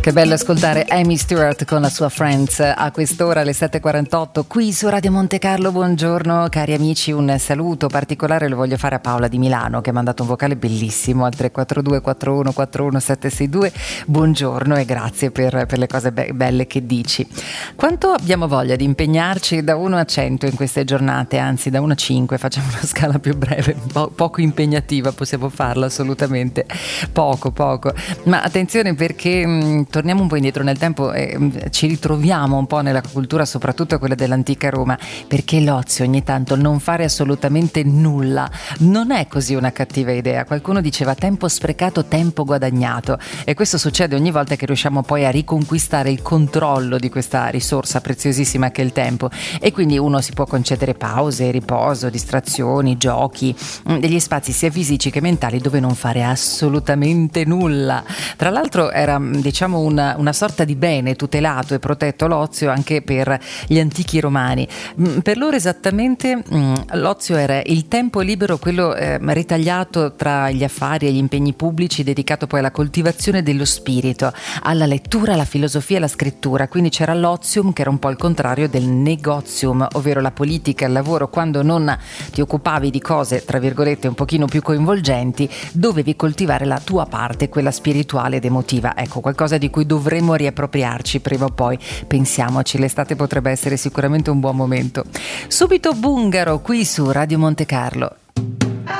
Che bello ascoltare Amy Stewart con la sua Friends a quest'ora, alle 7.48, qui su Radio Monte Carlo. Buongiorno cari amici, un saluto particolare lo voglio fare a Paola di Milano, che mi ha mandato un vocale bellissimo al 342 41 41 762. Buongiorno e grazie per le cose belle che dici. Quanto abbiamo voglia di impegnarci da 1 a 100 in queste giornate, anzi da 1 a 5, facciamo una scala più breve, poco impegnativa, possiamo farla assolutamente, poco, ma attenzione perché torniamo un po' indietro nel tempo e ci ritroviamo un po' nella cultura, soprattutto quella dell'antica Roma, perché l'ozio ogni tanto, non fare assolutamente nulla, non è così una cattiva idea. Qualcuno diceva tempo sprecato, tempo guadagnato, e questo succede ogni volta che riusciamo poi a riconquistare il controllo di questa risorsa preziosissima che è il tempo, e quindi uno si può concedere pause, riposo, distrazioni, giochi, degli spazi sia fisici che mentali dove non fare assolutamente nulla. Tra l'altro era, diciamo, una sorta di bene tutelato e protetto l'ozio anche per gli antichi romani. Per loro esattamente l'ozio era il tempo libero, quello ritagliato tra gli affari e gli impegni pubblici, dedicato poi alla coltivazione dello spirito, alla lettura, alla filosofia e alla scrittura. Quindi c'era l'ozium, che era un po' il contrario del negozium, ovvero la politica, il lavoro. Quando non ti occupavi di cose tra virgolette un pochino più coinvolgenti, dovevi coltivare la tua parte, quella spirituale ed emotiva. Ecco, qualcosa di cui dovremmo riappropriarci prima o poi. Pensiamoci, l'estate potrebbe essere sicuramente un buon momento. Subito Bungaro qui su Radio Monte Carlo.